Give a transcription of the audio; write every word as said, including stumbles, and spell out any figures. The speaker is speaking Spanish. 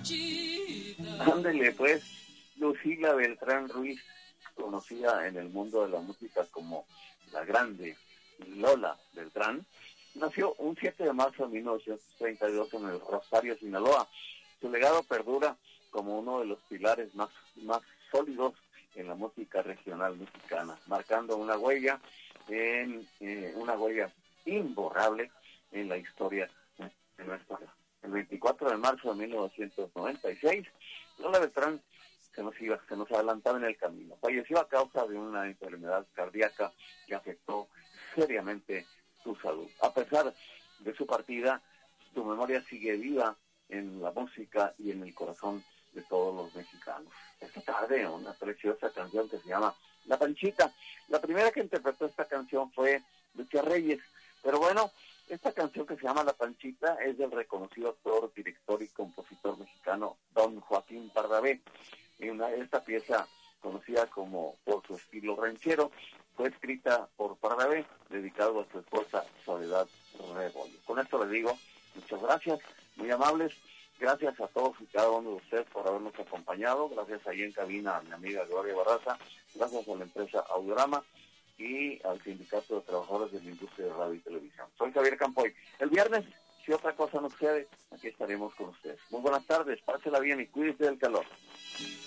Ándele, pues, Lucila Beltrán Ruiz, conocida en el mundo de la música como la grande Lola Beltrán, nació un siete de marzo de mil novecientos treinta y dos en el Rosario, Sinaloa. Su legado perdura como uno de los pilares más, más sólidos en la música regional mexicana, marcando una huella, en eh, una huella imborrable en la historia de nuestra ciudad. El veinticuatro de marzo de mil novecientos noventa y seis, Lola Beltrán se nos iba, se nos adelantaba en el camino. Falleció a causa de una enfermedad cardíaca que afectó seriamente su salud. A pesar de su partida, su memoria sigue viva en la música y en el corazón de todos los mexicanos. Esta tarde, una preciosa canción que se llama La Panchita. La primera que interpretó esta canción fue Lucha Reyes, pero bueno, esta canción que se llama La Panchita es del reconocido actor, director y compositor mexicano Don Joaquín Pardavé. Y una, esta pieza, conocida como por su estilo ranchero, fue escrita por Pardavé, dedicado a su esposa Soledad Rebollo. Con esto les digo, muchas gracias, muy amables, gracias a todos y cada uno de ustedes por habernos acompañado, gracias ahí en cabina a mi amiga Gloria Barraza, gracias a la empresa Audiorama y al Sindicato de Trabajadores de la Industria de Radio y Televisión. Soy Javier Campoy. El viernes, si otra cosa nos sucede, aquí estaremos con ustedes. Muy buenas tardes, pásela bien y cuídense del calor.